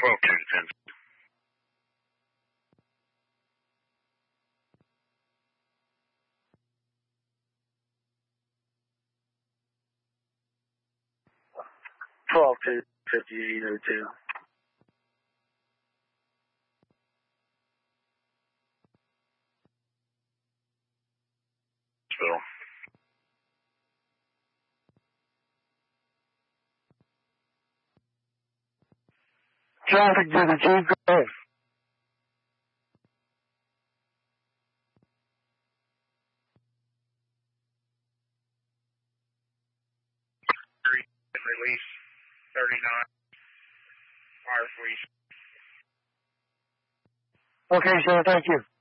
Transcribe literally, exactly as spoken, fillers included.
twelve two to ten. twelve two, fifty-eight oh two. Bill. Traffic to the Chief, go ahead. Three, release, thirty-nine, fire police. Okay, sir, thank you.